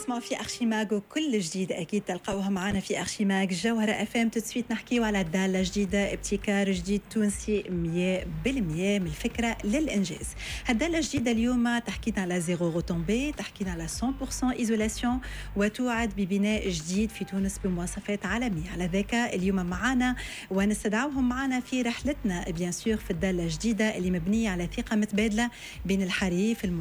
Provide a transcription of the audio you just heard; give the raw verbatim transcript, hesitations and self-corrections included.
تسمعوا في أرشيماغ وكل جديد أكيد تلقوها معنا في أرشيماغ جوهرة اف ام. تسويت نحكيو على دالة جديدة، ابتكار جديد تونسي مية بالمية من الفكرة للإنجاز. هالدالة الجديدة اليوم تحكينا على زيرو روتومبي، تحكينا على مية بالمية إيزولاسيون، وتوعد ببناء جديد في تونس بمواصفات عالمية. على ذاك اليوم معنا ونستدعوهم معنا في رحلتنا بيان سور في الدالة الجديدة اللي مبنية على ثقة متبادلة بين الحريف